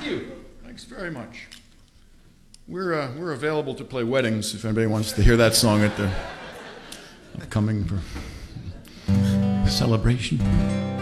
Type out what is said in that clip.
you. Thanks very much. We're available to play weddings if anybody wants to hear that song at the upcoming celebration.